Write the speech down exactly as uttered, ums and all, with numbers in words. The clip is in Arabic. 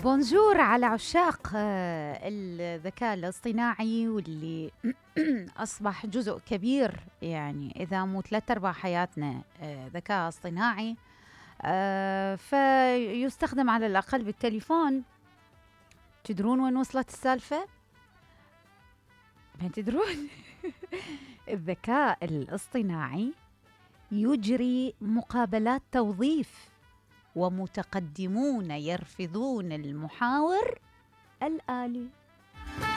بونجور على عشاق آه، الذكاء الاصطناعي واللي أصبح جزء كبير، يعني إذا مو ثلاث أرباع حياتنا آه، ذكاء اصطناعي. آه، فيستخدم على الأقل بالتليفون. تدرون وين وصلت السالفة؟ ما تدرون. الذكاء الاصطناعي يجري مقابلات توظيف، ومتقدمون يرفضون المحاور الآلي.